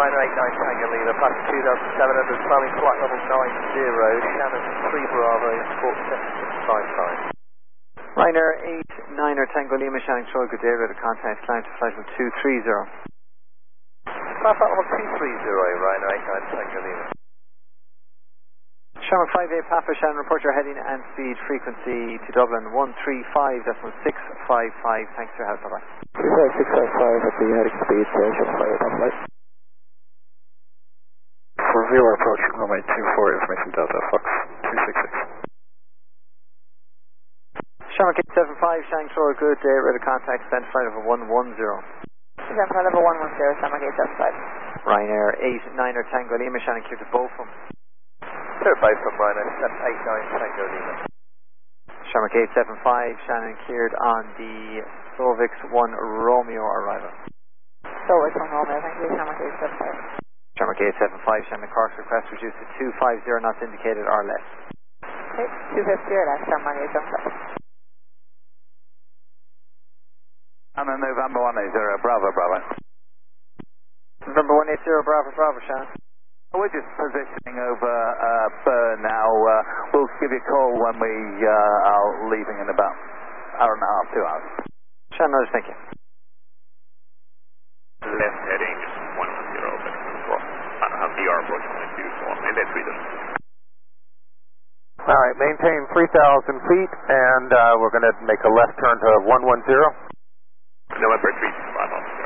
Ryanair 89 Tango Lima, passing 2,700, climbing flight level 90, Shannon 3 Bravo, sport 7655. Ryanair 89 Tango Lima, Shannon Troy, good day, ready to contact, climb to flight level 230. Flight level 230, Ryanair 89 Tango Lima. Sherman 58 Papa, Shannon, report your heading and speed frequency to Dublin 135.655. Thanks for your help, bye-bye. 35655 at the heading speed, Sherman 58 Papa Light. For viewer approaching runway 24, information Delta Fox 266. Sherman Gate 75, Shannon Troy, good day, ready to contact, send flight level 110. Send flight level 110, Sherman Gate 75. Ryanair 89 Tango Lima, Shannon, clear to Beaufort. Certified from Ryanair 789 Tango Lima. Sherman Gate 75, Shannon cleared on the Solvix 1 Romeo arrival. Solvix 1 Romeo, thank you, Sherman Gate 75. Sherman Gate 75, Shannon, Cork's request reduced to 250 knots indicated or less. Okay, 250 or less, Sherman Gate 75. And then November 180, Bravo, Bravo. November 180, Bravo, Bravo, Shannon. We're just positioning over Bern now. We'll give you a call when we are leaving in about hour and a half, 2 hours. Shannon, thank you. Left heading 110, open for VR approaching 24, and let's read them. Alright, maintain 3,000 feet, and we're going to make a left turn to 110. November 3.